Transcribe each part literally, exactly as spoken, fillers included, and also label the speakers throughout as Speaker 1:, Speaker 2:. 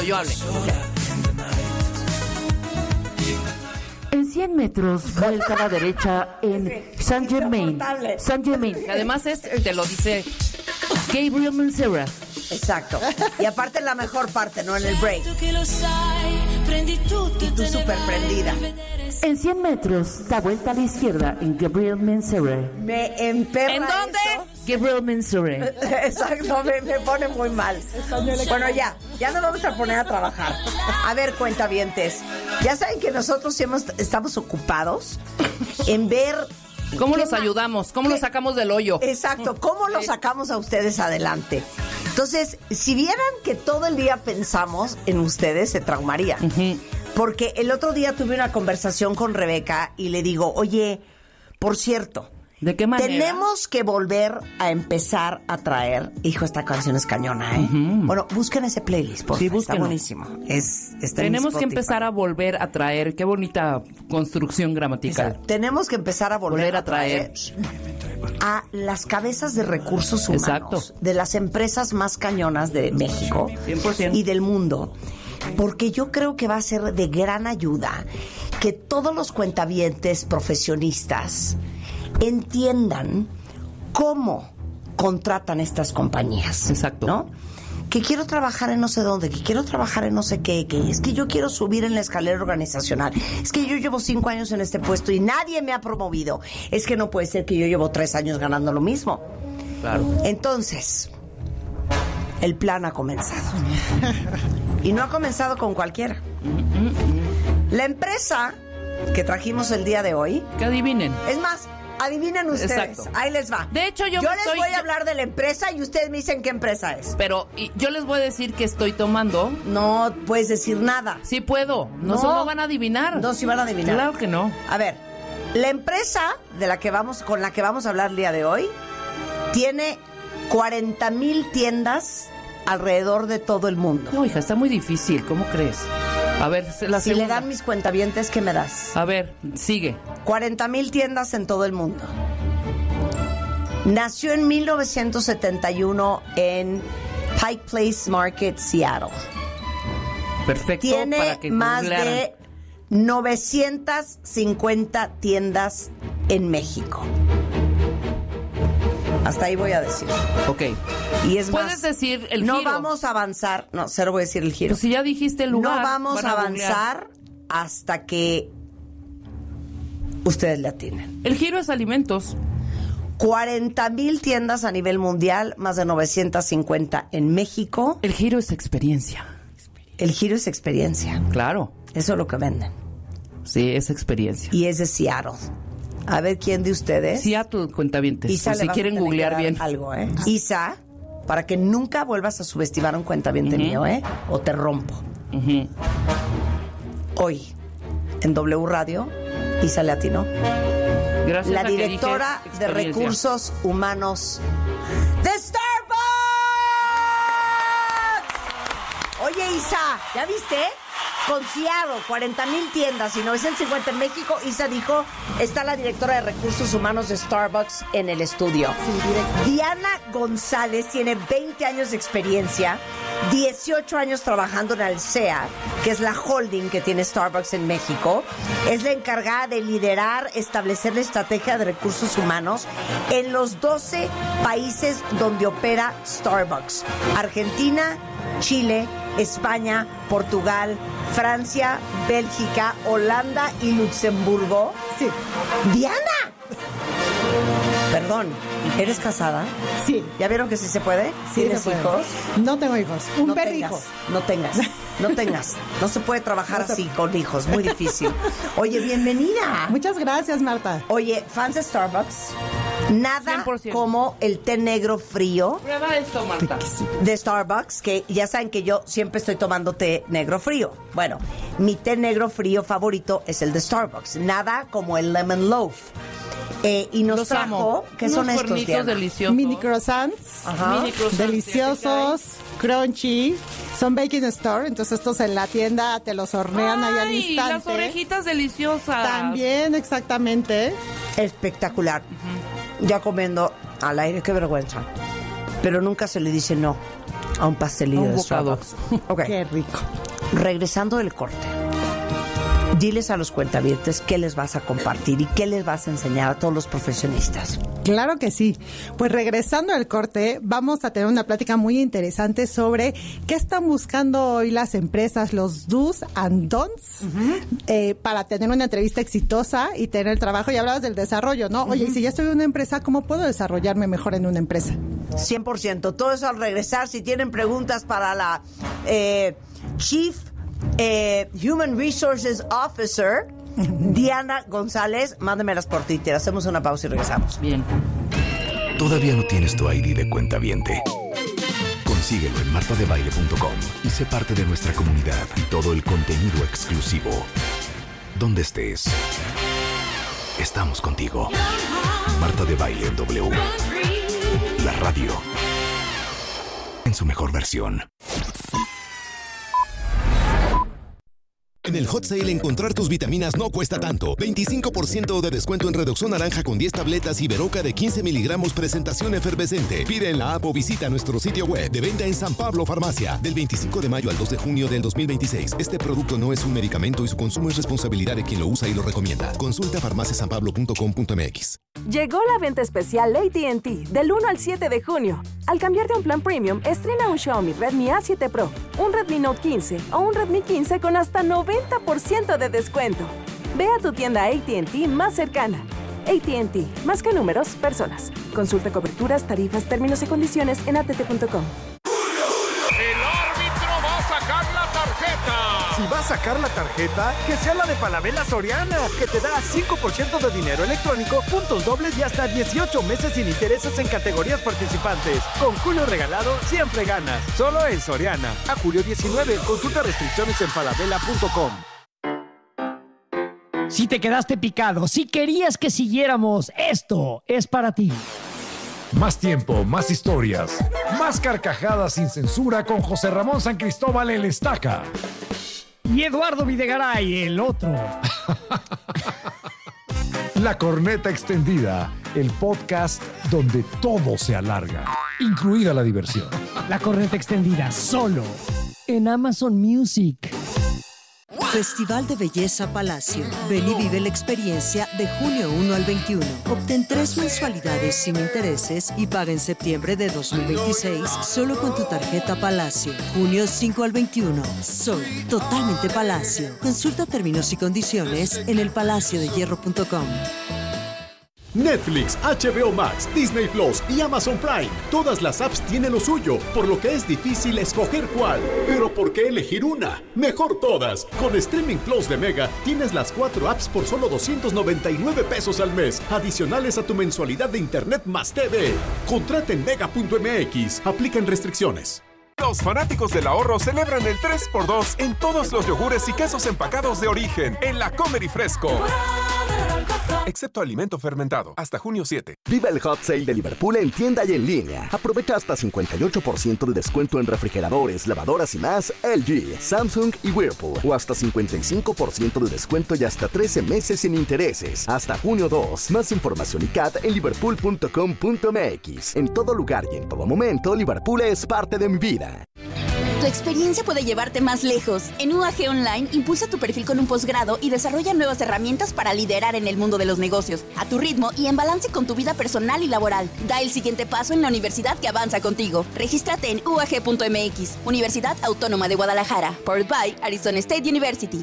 Speaker 1: yo hable.
Speaker 2: En cien metros, vuelta a la derecha en Saint Germain. Saint Germain.
Speaker 1: Además, es, te lo dice Gabriel Mancera.
Speaker 3: Exacto. Y aparte la mejor parte, ¿no? En el break. Y tú súper prendida.
Speaker 2: En cien metros, da vuelta a la izquierda en Gabriel Mancera.
Speaker 3: Me emperra.
Speaker 1: ¿En dónde?
Speaker 3: Eso.
Speaker 2: Gabriel Mancera.
Speaker 3: Exacto, me, me pone muy mal. Bueno, ya, ya nos vamos a poner a trabajar. A ver, cuentavientes. Ya saben que nosotros hemos, estamos ocupados en ver...
Speaker 1: ¿Cómo los
Speaker 3: ma-
Speaker 1: ayudamos? ¿Cómo
Speaker 3: qué-
Speaker 1: los sacamos del hoyo?
Speaker 3: Exacto, ¿cómo los sacamos a ustedes adelante? Entonces, si vieran que todo el día pensamos en ustedes, se traumarían.
Speaker 1: Uh-huh.
Speaker 3: Porque el otro día tuve una conversación con Rebeca y le digo, oye, por cierto,
Speaker 1: ¿de qué manera?
Speaker 3: tenemos que volver a empezar a traer... Hijo, esta canción es cañona, ¿eh?
Speaker 1: Uh-huh.
Speaker 3: Bueno, busquen ese playlist, por
Speaker 1: Sí,
Speaker 3: favor, está
Speaker 1: búsquenlo.
Speaker 3: buenísimo. Es, está en
Speaker 1: Tenemos que
Speaker 3: Spotify.
Speaker 1: empezar a volver a traer. Qué bonita construcción gramatical.
Speaker 3: Exacto. Tenemos que empezar a volver,
Speaker 1: Volver
Speaker 3: a
Speaker 1: a traer.
Speaker 3: traer a las cabezas de recursos humanos
Speaker 1: Exacto.
Speaker 3: de las empresas más cañonas de México
Speaker 1: cien por ciento.
Speaker 3: y del mundo, porque yo creo que va a ser de gran ayuda que todos los cuentavientes profesionistas entiendan cómo contratan estas compañías.
Speaker 1: Exacto.
Speaker 3: ¿No? Que quiero trabajar en no sé dónde, que quiero trabajar en no sé qué, que es que yo quiero subir en la escalera organizacional, es que yo llevo cinco años en este puesto y nadie me ha promovido, es que no puede ser que yo llevo tres años ganando lo mismo.
Speaker 1: Claro.
Speaker 3: Entonces, el plan ha comenzado. Y no ha comenzado con cualquiera. La empresa que trajimos el día de hoy,
Speaker 1: Que adivinen.
Speaker 3: es más, adivinen ustedes.
Speaker 1: Exacto.
Speaker 3: Ahí les va.
Speaker 1: De hecho, yo
Speaker 3: yo
Speaker 1: me
Speaker 3: les
Speaker 1: estoy-
Speaker 3: voy a hablar de la empresa y ustedes me dicen qué empresa es.
Speaker 1: Pero y yo les voy a decir que estoy tomando.
Speaker 3: No puedes decir nada.
Speaker 1: Sí puedo. No,
Speaker 3: No.
Speaker 1: no van a adivinar.
Speaker 3: No, sí van a adivinar.
Speaker 1: Claro que no.
Speaker 3: A ver, la empresa de la que vamos, con la que vamos a hablar el día de hoy tiene cuarenta mil tiendas alrededor de todo el mundo.
Speaker 1: No, hija, está muy difícil. ¿Cómo crees? A ver, se- la
Speaker 3: Si le
Speaker 1: segunda.
Speaker 3: dan mis cuentavientes, ¿qué me das?
Speaker 1: A ver, sigue.
Speaker 3: cuarenta mil tiendas en todo el mundo. Nació en mil novecientos setenta y uno en Pike Place Market, Seattle.
Speaker 1: Perfecto.
Speaker 3: Tiene
Speaker 1: para que
Speaker 3: más
Speaker 1: googlearan.
Speaker 3: de novecientas cincuenta tiendas en México. Hasta ahí voy a decir.
Speaker 1: Ok.
Speaker 3: Y es
Speaker 1: Puedes
Speaker 3: más,
Speaker 1: decir el
Speaker 3: no
Speaker 1: giro.
Speaker 3: vamos a avanzar. No, cero voy a decir el giro.
Speaker 1: Pues si ya dijiste el lugar.
Speaker 3: No vamos
Speaker 1: van
Speaker 3: a
Speaker 1: googlear.
Speaker 3: avanzar hasta que ustedes le atinen.
Speaker 1: El giro es alimentos.
Speaker 3: cuarenta mil tiendas a nivel mundial, más de novecientas cincuenta en México.
Speaker 1: El giro es experiencia.
Speaker 3: El giro es experiencia.
Speaker 1: Claro.
Speaker 3: Eso es lo que venden.
Speaker 1: Sí, es experiencia.
Speaker 3: Y es de Seattle. A ver quién de ustedes.
Speaker 1: Seattle, cuentavientes.
Speaker 3: Isa,
Speaker 1: Por
Speaker 3: le
Speaker 1: si
Speaker 3: vas a
Speaker 1: quieren
Speaker 3: tener que
Speaker 1: googlear
Speaker 3: dar
Speaker 1: bien.
Speaker 3: algo, ¿eh? Isa, para que nunca vuelvas a subestimar a un cuentaviente
Speaker 1: Ujú.
Speaker 3: mío, ¿eh? O te rompo.
Speaker 1: Ujú.
Speaker 3: Hoy, en W Radio, Isa le atinó.
Speaker 1: Gracias
Speaker 3: La
Speaker 1: a que dije
Speaker 3: directora de
Speaker 1: experiencia.
Speaker 3: Recursos Humanos de Starbucks. Oye, Isa, ¿ya viste? Con Seattle, cuarenta mil tiendas y novecientas cincuenta en México. Isa dijo, está la directora de Recursos Humanos de Starbucks en el estudio. Diana González tiene veinte años de experiencia, dieciocho años trabajando en Alsea, que es la holding que tiene Starbucks en México. Es la encargada de liderar, establecer la estrategia de recursos humanos en los doce países donde opera Starbucks. Argentina, Chile, España, Portugal, Francia, Bélgica, Holanda y Luxemburgo.
Speaker 4: Sí,
Speaker 3: ¡Diana! Perdón, ¿eres casada?
Speaker 4: sí.
Speaker 3: ¿Ya vieron que sí se puede?
Speaker 4: Sí,
Speaker 3: ¿Tienes
Speaker 4: se puede.
Speaker 3: hijos?
Speaker 4: No tengo hijos. Un
Speaker 3: no
Speaker 4: perrijo.
Speaker 3: tengas, no tengas, no tengas. No se puede trabajar
Speaker 4: No se-
Speaker 3: así con hijos, muy difícil. Oye, bienvenida.
Speaker 4: Muchas gracias, Marta.
Speaker 3: Oye, fans de Starbucks, nada
Speaker 1: cien por ciento.
Speaker 3: como el té negro frío
Speaker 1: Prueba esto, Marta.
Speaker 3: de Starbucks, que ya saben que yo siempre estoy tomando té negro frío. Bueno, mi té negro frío favorito es el de Starbucks. Nada como el Lemon Loaf. Eh, y nos
Speaker 1: Los
Speaker 3: trajo,
Speaker 1: amo.
Speaker 3: ¿qué
Speaker 1: Unos
Speaker 3: son estos,
Speaker 1: cuernitos
Speaker 3: Diana?
Speaker 1: deliciosos.
Speaker 4: Mini croissants.
Speaker 3: Ajá.
Speaker 1: Mini croissants.
Speaker 4: Deliciosos, crunchy. Son baking store, entonces estos en la tienda te los hornean ahí al
Speaker 1: Ay,
Speaker 4: instante.
Speaker 1: las orejitas deliciosas.
Speaker 4: También, exactamente.
Speaker 3: Espectacular. Ya comiendo al aire, qué vergüenza. Pero nunca se le dice no a un pastelillo
Speaker 1: A un
Speaker 3: de
Speaker 1: bocado.
Speaker 3: Starbucks. Ok.
Speaker 4: Qué rico.
Speaker 3: regresando del corte, diles a los cuentavientes qué les vas a compartir y qué les vas a enseñar a todos los profesionistas.
Speaker 4: Claro que sí. Pues regresando al corte, vamos a tener una plática muy interesante sobre qué están buscando hoy las empresas, los do's and don'ts, uh-huh. eh, para tener una entrevista exitosa y tener el trabajo. Y hablabas del desarrollo, ¿no? Uh-huh. Oye, y si ya estoy en una empresa, ¿cómo puedo desarrollarme mejor en una empresa?
Speaker 3: cien por ciento. Todo eso al regresar. Si tienen preguntas para la eh, Chief eh, Human Resources Officer, Diana González, mándemelas por Twitter. Hacemos una pausa y regresamos.
Speaker 1: Bien.
Speaker 5: ¿Todavía no tienes tu I D de cuentaviente? Consíguelo en marta de baile punto com y sé parte de nuestra comunidad y todo el contenido exclusivo. Donde estés, estamos contigo. Marta de Baile en W. La radio en su mejor versión.
Speaker 6: En el Hot Sale encontrar tus vitaminas no cuesta tanto. veinticinco por ciento de descuento en Redoxón Naranja con diez tabletas y Veroca de quince miligramos presentación efervescente. Pide en la app o visita nuestro sitio web de venta en San Pablo Farmacia. Del veinticinco de mayo al dos de junio del dos mil veintiséis. Este producto no es un medicamento y su consumo es responsabilidad de quien lo usa y lo recomienda. Consulta farmacia san pablo punto com punto m x.
Speaker 7: Llegó la venta especial A T and T del uno al siete de junio. Al cambiarte a un plan premium, estrena un Xiaomi Redmi A siete Pro, un Redmi Note quince o un Redmi quince con hasta noventa por ciento de descuento. Ve a tu tienda A T and T más cercana. A T and T, más que números, personas. Consulta coberturas, tarifas, términos y condiciones en a t t punto com.
Speaker 8: El árbitro va a sacar la tarjeta.
Speaker 9: Si va a sacar la tarjeta, que sea la de Falabella Soriana, que te da cinco por ciento de dinero electrónico, puntos dobles y hasta dieciocho meses sin intereses en categorías participantes. Con Julio regalado, siempre ganas. Solo en Soriana. A julio diecinueve. Consulta restricciones en falabella punto com.
Speaker 10: Si te quedaste picado, si querías que siguiéramos, esto es para ti.
Speaker 11: Más tiempo, más historias, más carcajadas sin censura con José Ramón San Cristóbal el Estaca.
Speaker 10: Y Eduardo Videgaray, el otro.
Speaker 11: La Corneta Extendida, el podcast donde todo se alarga, incluida la diversión.
Speaker 10: La Corneta Extendida, solo en Amazon Music.
Speaker 12: Festival de Belleza Palacio. Ven y vive la experiencia de junio primero al veintiuno. Obtén tres mensualidades sin intereses y paga en septiembre de dos mil veintiséis solo con tu tarjeta Palacio. junio cinco al veintiuno. Soy totalmente Palacio. Consulta términos y condiciones en el palacio de hierro punto com.
Speaker 13: Netflix, H B O Max, Disney Plus y Amazon Prime. Todas las apps tienen lo suyo, por lo que es difícil escoger cuál. Pero ¿por qué elegir una? Mejor todas. Con Streaming Plus de Mega tienes las cuatro apps por solo doscientos noventa y nueve pesos al mes, adicionales a tu mensualidad de internet más T V. Contrata en mega punto m x. Aplican restricciones.
Speaker 8: Los fanáticos del ahorro celebran el tres por dos en todos los yogures y quesos empacados de origen en la Comer y Fresco. Excepto alimento fermentado, hasta junio siete.
Speaker 14: Viva el Hot Sale de Liverpool en tienda y en línea. Aprovecha hasta cincuenta y ocho por ciento de descuento en refrigeradores, lavadoras y más L G, Samsung y Whirlpool. O hasta cincuenta y cinco por ciento de descuento y hasta trece meses sin intereses. Hasta junio dos. Más información y C A T en liverpool punto com punto m x. En todo lugar y en todo momento, Liverpool es parte de mi vida.
Speaker 15: Tu experiencia puede llevarte más lejos. En U A G Online, impulsa tu perfil con un posgrado y desarrolla nuevas herramientas para liderar en el mundo de los negocios, a tu ritmo y en balance con tu vida personal y laboral. Da el siguiente paso en la universidad que avanza contigo. Regístrate en u a g punto m x. Universidad Autónoma de Guadalajara. Powered by Arizona State University.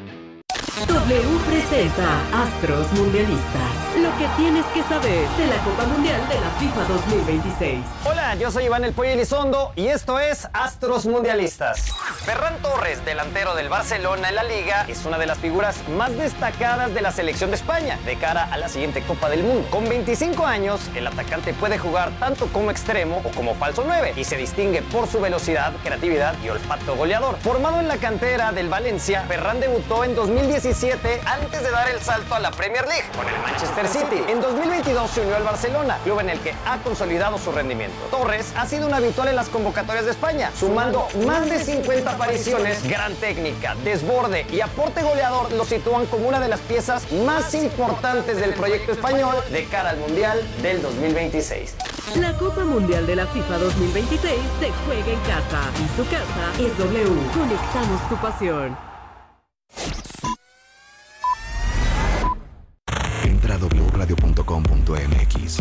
Speaker 16: W presenta Astros Mundialistas. Lo que tienes que saber de la Copa Mundial de la FIFA dos mil veintiséis.
Speaker 17: Hola, yo soy Iván El Pollo Elizondo y esto es Astros Mundialistas. Ferran Torres, delantero del Barcelona en la Liga, es una de las figuras más destacadas de la selección de España de cara a la siguiente Copa del Mundo. Con veinticinco años, el atacante puede jugar tanto como extremo o como falso nueve y se distingue por su velocidad, creatividad y olfato goleador. Formado en la cantera del Valencia, Ferran debutó en dos mil diecisiete antes de dar el salto a la Premier League con el Manchester City. En dos mil veintidós se unió al Barcelona, club en el que ha consolidado su rendimiento. Torres ha sido un habitual en las convocatorias de España, sumando más de cincuenta apariciones. Gran técnica, desborde y aporte goleador lo sitúan como una de las piezas más importantes del proyecto español de cara al Mundial del dos mil veintiséis.
Speaker 16: La Copa Mundial de la FIFA dos mil veintiséis se juega en casa y su casa es W. Conectamos tu pasión.
Speaker 5: Entra a doble u radio punto com punto m x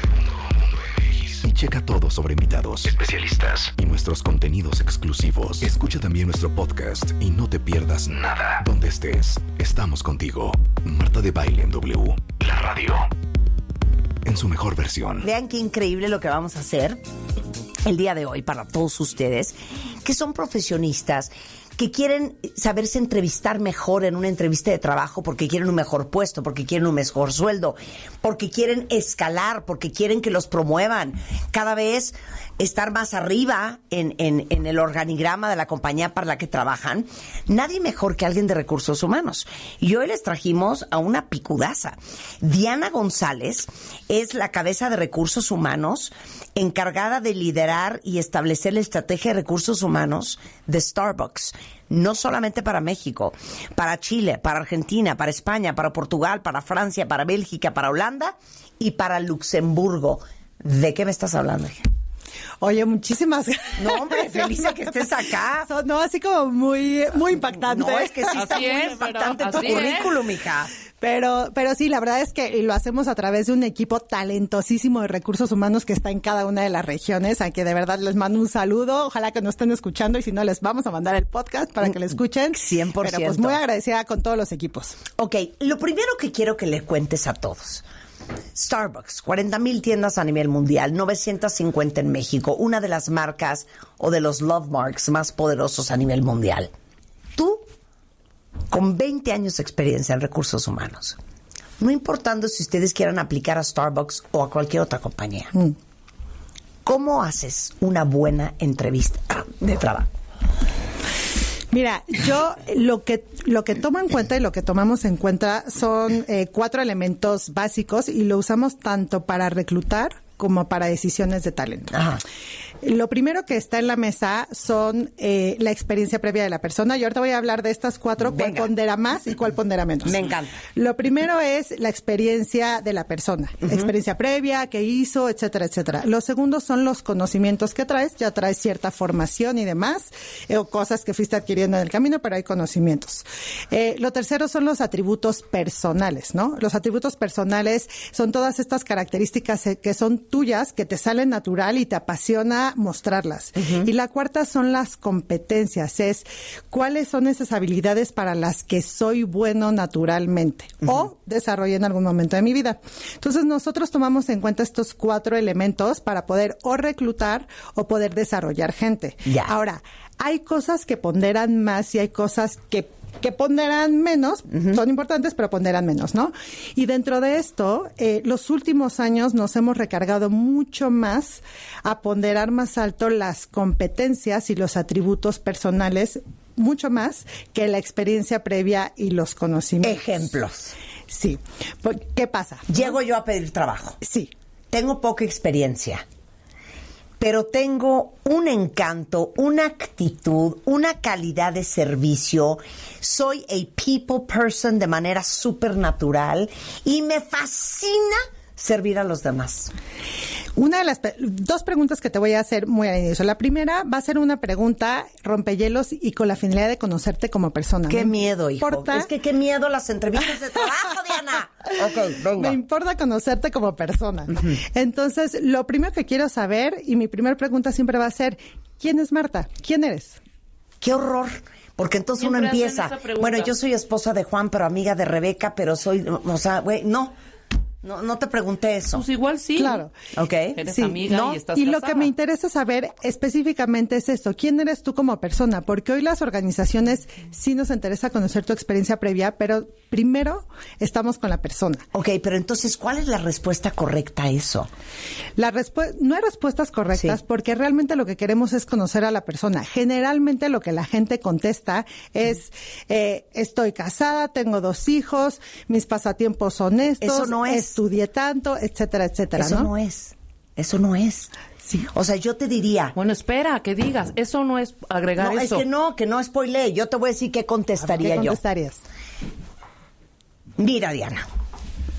Speaker 5: y checa todo sobre invitados, especialistas y nuestros contenidos exclusivos. Escucha también nuestro podcast y no te pierdas nada. Donde estés, estamos contigo. Marta de Baile en W, la radio en su mejor versión.
Speaker 3: Vean qué increíble lo que vamos a hacer el día de hoy para todos ustedes, que son profesionistas, que quieren saberse entrevistar mejor en una entrevista de trabajo porque quieren un mejor puesto, porque quieren un mejor sueldo, porque quieren escalar, porque quieren que los promuevan, cada vez estar más arriba en, en, en el organigrama de la compañía para la que trabajan. Nadie mejor que alguien de recursos humanos. Y hoy les trajimos a una picudaza. Diana González es la cabeza de recursos humanos encargada de liderar y establecer la estrategia de recursos humanos de Starbucks. No solamente para México, para Chile, para Argentina, para España, para Portugal, para Francia, para Bélgica, para Holanda y para Luxemburgo. ¿De qué me estás hablando, hija?
Speaker 4: Oye, muchísimas gracias.
Speaker 3: No, hombre, feliz de que estés acá.
Speaker 4: No, así como muy, muy impactante.
Speaker 3: No, es que sí está
Speaker 1: Así
Speaker 3: muy
Speaker 1: es,
Speaker 3: impactante
Speaker 1: pero
Speaker 3: tu
Speaker 1: así
Speaker 3: currículum, hija.
Speaker 4: Pero, pero sí, la verdad es que lo hacemos a través de un equipo talentosísimo de recursos humanos que está en cada una de las regiones, a que de verdad les mando un saludo. Ojalá que nos estén escuchando y si no, les vamos a mandar el podcast para que lo escuchen.
Speaker 3: cien por ciento.
Speaker 4: Pero pues muy agradecida con todos los equipos.
Speaker 3: Ok, lo primero que quiero que le cuentes a todos. Starbucks, cuarenta mil tiendas a nivel mundial, novecientas cincuenta en México, una de las marcas o de los love marks más poderosos a nivel mundial. Tú, con veinte años de experiencia en recursos humanos, no importando si ustedes quieran aplicar a Starbucks o a cualquier otra compañía, mm. ¿cómo haces una buena entrevista de trabajo?
Speaker 4: Mira, yo lo que lo que tomo en cuenta y lo que tomamos en cuenta son eh, cuatro elementos básicos y lo usamos tanto para reclutar como para decisiones de talento. Ajá. Lo primero que está en la mesa son eh, la experiencia previa de la persona. Yo ahorita voy a hablar de estas cuatro, cuál Venga. pondera más y cuál pondera menos.
Speaker 3: Me encanta.
Speaker 4: Lo primero es la experiencia de la persona, uh-huh. experiencia previa, qué hizo, etcétera, etcétera. Los segundos son los conocimientos que traes, ya traes cierta formación y demás, eh, o cosas que fuiste adquiriendo en el camino, pero hay conocimientos. Eh, lo tercero son los atributos personales, ¿no? Los atributos personales son todas estas características que son tuyas, que te salen natural y te apasiona mostrarlas. Uh-huh. Y la cuarta son las competencias, es cuáles son esas habilidades para las que soy bueno naturalmente uh-huh. o desarrollé en algún momento de mi vida. Entonces nosotros tomamos en cuenta estos cuatro elementos para poder o reclutar o poder desarrollar gente.
Speaker 3: Yeah.
Speaker 4: Ahora, hay cosas que ponderan más y hay cosas que que ponderan menos, uh-huh. son importantes, pero ponderan menos, ¿no? Y dentro de esto, eh, los últimos años nos hemos recargado mucho más a ponderar más alto las competencias y los atributos personales, mucho más que la experiencia previa y los conocimientos.
Speaker 3: Ejemplos.
Speaker 4: Sí. ¿Qué pasa?
Speaker 3: Llego yo a pedir trabajo.
Speaker 4: Sí.
Speaker 3: Tengo poca experiencia, pero tengo un encanto, una actitud, una calidad de servicio. Soy a people person de manera súper natural y me fascina servir a los demás.
Speaker 4: Una de las dos preguntas que te voy a hacer muy al inicio. La primera va a ser una pregunta rompehielos y con la finalidad de conocerte como persona.
Speaker 3: Qué miedo, hijo.
Speaker 4: Importa...
Speaker 3: Es que qué miedo las entrevistas de trabajo, Diana. Ok, venga.
Speaker 4: Me importa conocerte como persona. Uh-huh. Entonces, lo primero que quiero saber, y mi primera pregunta siempre va a ser, ¿quién es Marta? ¿Quién eres?
Speaker 3: ¡Qué horror! Porque entonces siempre uno empieza, bueno, yo soy esposa de Juan, pero amiga de Rebeca, pero soy, o sea, güey, no. No, no te pregunté eso.
Speaker 1: Pues igual sí.
Speaker 4: Claro.
Speaker 3: Ok.
Speaker 1: Eres
Speaker 4: sí,
Speaker 1: amiga
Speaker 4: ¿no?
Speaker 1: y estás
Speaker 4: Y
Speaker 1: casada.
Speaker 4: Lo que me interesa saber específicamente es esto. ¿Quién eres tú como persona? Porque hoy las organizaciones sí nos interesa conocer tu experiencia previa, pero primero estamos con la persona.
Speaker 3: Ok, pero entonces, ¿cuál es la respuesta correcta a eso?
Speaker 4: La respu- no hay respuestas correctas sí. porque realmente lo que queremos es conocer a la persona. Generalmente lo que la gente contesta es, eh, estoy casada, tengo dos hijos, mis pasatiempos son estos.
Speaker 3: Eso no es.
Speaker 4: Estudié tanto, etcétera, etcétera.
Speaker 3: Eso
Speaker 4: ¿no?
Speaker 3: no es. Eso no es.
Speaker 4: Sí.
Speaker 3: O sea, yo te diría...
Speaker 1: Bueno, espera, que digas. Eso no es agregar
Speaker 3: no,
Speaker 1: eso.
Speaker 3: No, es que no, que no spoilee. Yo te voy a decir qué contestaría
Speaker 4: ¿Qué
Speaker 3: yo.
Speaker 4: contestarías?
Speaker 3: Mira, Diana.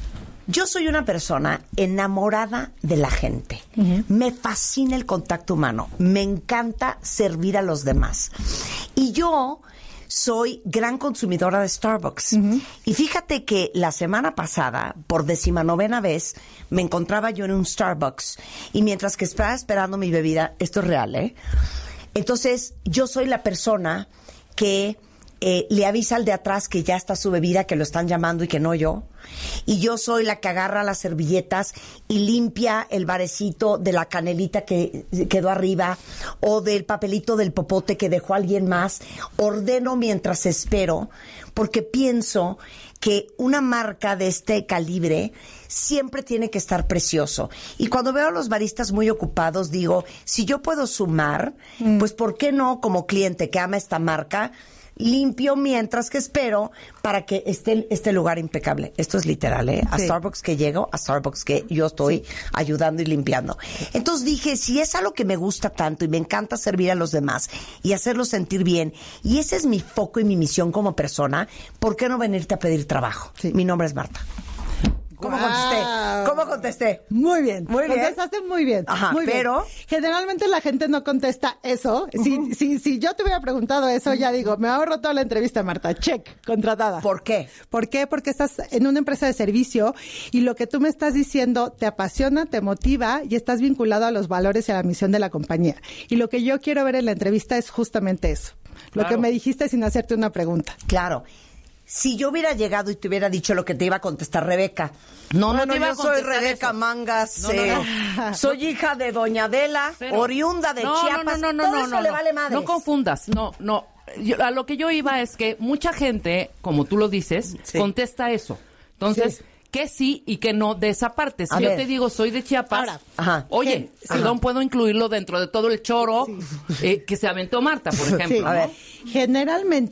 Speaker 3: Yo soy una persona enamorada de la gente. Uh-huh. Me fascina el contacto humano. Me encanta servir a los demás. Y yo soy gran consumidora de Starbucks. Uh-huh. Y fíjate que la semana pasada, por decimanovena vez, me encontraba yo en un Starbucks. Y mientras que estaba esperando mi bebida, esto es real, ¿eh? Entonces, yo soy la persona que eh, le avisa al de atrás que ya está su bebida, que lo están llamando y que no yo. Y yo soy la que agarra las servilletas y limpia el varecito de la canelita que quedó arriba o del papelito del popote que dejó alguien más. Ordeno mientras espero, porque pienso que una marca de este calibre siempre tiene que estar precioso. Y cuando veo a los baristas muy ocupados, digo, si yo puedo sumar, mm. pues ¿por qué no, como cliente que ama esta marca, limpio mientras que espero para que esté este lugar impecable? Esto es literal, ¿eh? A sí. Starbucks que llego, a Starbucks que yo estoy sí. ayudando y limpiando. Entonces dije, si es algo que me gusta tanto y me encanta servir a los demás y hacerlos sentir bien, y ese es mi foco y mi misión como persona, ¿por qué no venirte a pedir trabajo? Sí. Mi nombre es Marta. ¿Cómo wow. contesté? ¿Cómo contesté?
Speaker 4: Muy bien.
Speaker 3: Muy bien.
Speaker 4: Contestaste muy bien.
Speaker 3: Ajá,
Speaker 4: muy
Speaker 3: pero...
Speaker 4: bien. Generalmente la gente no contesta eso. Uh-huh. Si, si, si yo te hubiera preguntado eso, uh-huh. ya digo, me ahorro toda la entrevista, Marta. Check, contratada.
Speaker 3: ¿Por qué?
Speaker 4: ¿Por qué? Porque estás en una empresa de servicio y lo que tú me estás diciendo te apasiona, te motiva y estás vinculado a los valores y a la misión de la compañía. Y lo que yo quiero ver en la entrevista es justamente eso. Lo claro. que me dijiste sin hacerte una pregunta.
Speaker 3: Claro. Si yo hubiera llegado y te hubiera dicho lo que te iba a contestar Rebeca.
Speaker 1: No, no,
Speaker 3: bueno,
Speaker 1: no,
Speaker 3: yo soy Rebeca eso. Mangas. No, eh, no, no. Soy hija de Doña Adela, pero, oriunda de
Speaker 1: no,
Speaker 3: Chiapas.
Speaker 1: No, no, no,
Speaker 3: Todo
Speaker 1: no,
Speaker 3: eso
Speaker 1: no,
Speaker 3: le
Speaker 1: no,
Speaker 3: vale madres.
Speaker 1: No confundas, no, no. Yo, a lo que yo iba es que mucha gente, como tú lo dices, sí. contesta eso. Entonces, sí. que sí y que no de esa parte. Si a yo ver. te digo, soy de Chiapas, Ahora, ajá. oye, sí. perdón, ajá. puedo incluirlo dentro de todo el choro sí. eh, que se aventó Marta, por ejemplo.
Speaker 4: Sí.
Speaker 1: ¿no?
Speaker 4: A ver, generalmente